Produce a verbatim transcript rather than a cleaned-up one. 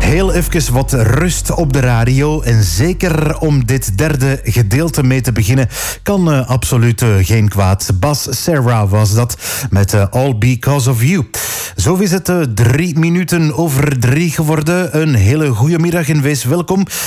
Heel even wat rust op de radio. En zeker om dit derde gedeelte mee te beginnen kan uh, absoluut uh, geen kwaad. Bas Sarah was dat met uh, All Because of You. Zo is het uh, drie minuten over drie geworden. Een hele goede middag en wees welkom